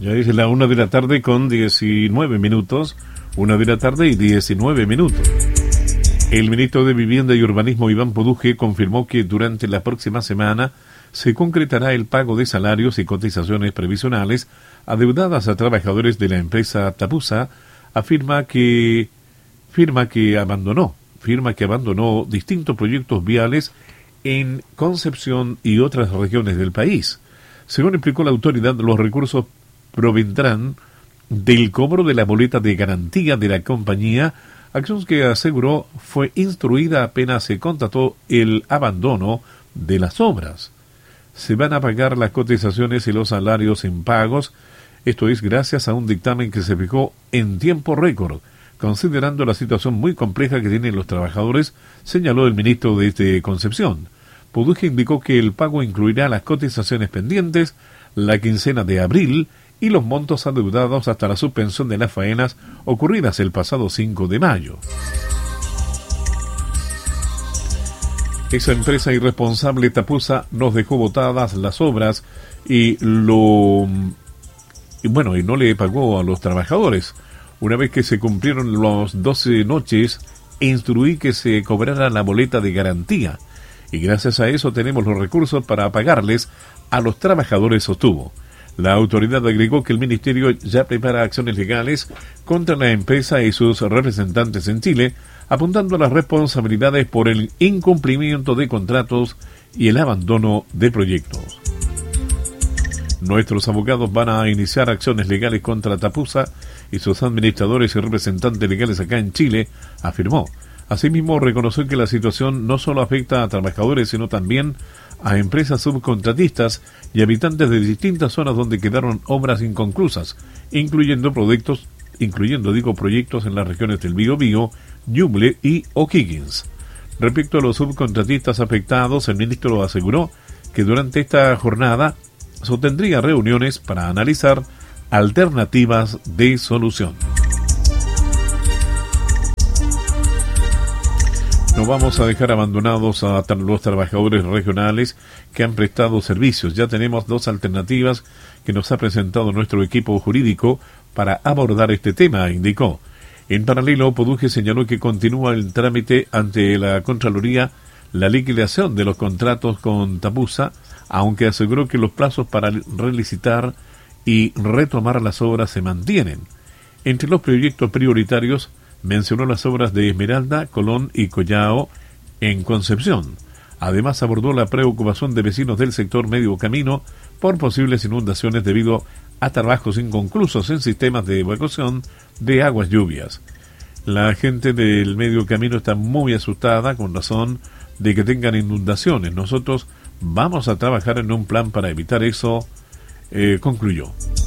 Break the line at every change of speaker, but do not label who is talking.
Ya es la 1 de la tarde con 19 minutos. 1 de la tarde y 19 minutos. El ministro de Vivienda y Urbanismo, Iván Poduje, confirmó que durante la próxima semana se concretará el pago de salarios y cotizaciones previsionales adeudadas a trabajadores de la empresa Tapusa. Afirma que abandonó distintos proyectos viales en Concepción y otras regiones del país. Según explicó la autoridad, los recursos provendrán del cobro de la boleta de garantía de la compañía, acción que aseguró fue instruida apenas se constató el abandono de las obras. Se van a pagar las cotizaciones y los salarios en pagos, esto es gracias a un dictamen que se fijó en tiempo récord, considerando la situación muy compleja que tienen los trabajadores, señaló el ministro de Concepción. Poduje indicó que el pago incluirá las cotizaciones pendientes, la quincena de abril y los montos adeudados hasta la suspensión de las faenas ocurridas el pasado 5 de mayo. Esa empresa irresponsable Tapusa nos dejó botadas las obras y no le pagó a los trabajadores. Una vez que se cumplieron los 12 noches, instruí que se cobrara la boleta de garantía y gracias a eso tenemos los recursos para pagarles a los trabajadores, sostuvo. La autoridad agregó que el ministerio ya prepara acciones legales contra la empresa y sus representantes en Chile, apuntando a las responsabilidades por el incumplimiento de contratos y el abandono de proyectos. Nuestros abogados van a iniciar acciones legales contra Tapusa y sus administradores y representantes legales acá en Chile, afirmó. Asimismo, reconoció que la situación no solo afecta a trabajadores, sino también a empresas subcontratistas y habitantes de distintas zonas donde quedaron obras inconclusas, incluyendo proyectos en las regiones del Biobío, Ñuble y O'Higgins. Respecto a los subcontratistas afectados, el ministro aseguró que durante esta jornada sostendría reuniones para analizar alternativas de solución. No vamos a dejar abandonados a los trabajadores regionales que han prestado servicios. Ya tenemos 2 alternativas que nos ha presentado nuestro equipo jurídico para abordar este tema, indicó. En paralelo, Poduje señaló que continúa el trámite ante la Contraloría la liquidación de los contratos con Tapusa, aunque aseguró que los plazos para relicitar y retomar las obras se mantienen. Entre los proyectos prioritarios, mencionó las obras de Esmeralda, Colón y Collao en Concepción. Además abordó la preocupación de vecinos del sector Medio Camino por posibles inundaciones debido a trabajos inconclusos en sistemas de evacuación de aguas lluvias. La gente del Medio Camino está muy asustada con razón de que tengan inundaciones. Nosotros vamos a trabajar en un plan para evitar eso, concluyó.